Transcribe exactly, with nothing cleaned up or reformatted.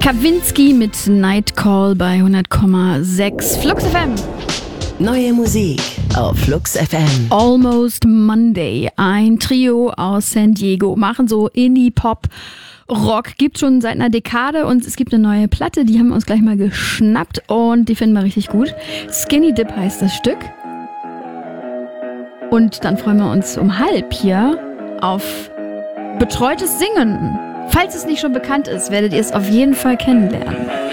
Kavinsky mit Nightcall bei hundert Komma sechs Flux F M. Neue Musik auf Flux F M. Almost Monday, ein Trio aus San Diego, machen so Indie-Pop. Rock gibt schon seit einer Dekade und es gibt eine neue Platte, die haben wir uns gleich mal geschnappt und die finden wir richtig gut. Skinny Dip heißt das Stück. Und dann freuen wir uns um halb hier auf betreutes Singen. Falls es nicht schon bekannt ist, werdet ihr es auf jeden Fall kennenlernen.